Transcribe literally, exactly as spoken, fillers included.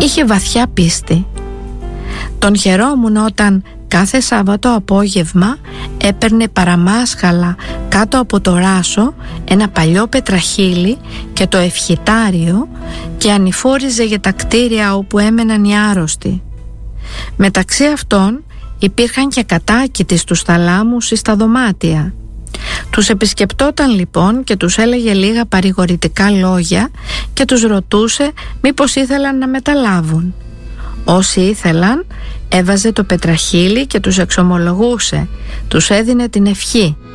Είχε βαθιά πίστη. Τον χαιρόμουν όταν κάθε Σάββατο απόγευμα έπαιρνε παραμάσχαλα κάτω από το ράσο ένα παλιό πετραχύλι και το ευχητάριο και ανηφόριζε για τα κτίρια όπου έμεναν οι άρρωστοι. Μεταξύ αυτών υπήρχαν και κατάκητοι στους θαλάμους ή στα δωμάτια. Τους επισκεπτόταν λοιπόν και τους έλεγε λίγα παρηγορητικά λόγια και τους ρωτούσε μήπως ήθελαν να μεταλάβουν. Όσοι ήθελαν έβαζε το πετραχύλι και τους εξομολογούσε, τους έδινε την ευχή.